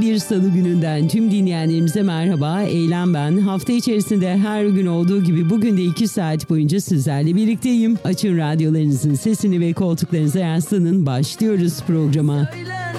Bir salı gününden tüm dinleyenlerimize merhaba. Eylem ben. Hafta içerisinde her gün olduğu gibi bugün de 2 saat boyunca sizlerle birlikteyim. Açın radyolarınızın sesini ve koltuklarınıza yaslanın. Başlıyoruz programa. Söyle.